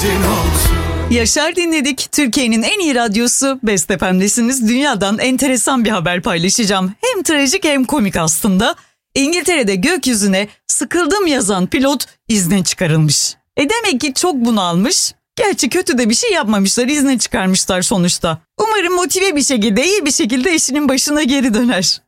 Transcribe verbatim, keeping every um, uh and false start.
sizin olsun. Yaşar dinledik. Türkiye'nin en iyi radyosu Best F M'desiniz. Dünyadan enteresan bir haber paylaşacağım. Hem trajik hem komik aslında. İngiltere'de gökyüzüne sıkıldım yazan pilot izne çıkarılmış. E demek ki çok bunalmış. Gerçi kötü de bir şey yapmamışlar, izne çıkarmışlar sonuçta. Umarım motive bir şekilde, iyi bir şekilde işinin başına geri döner.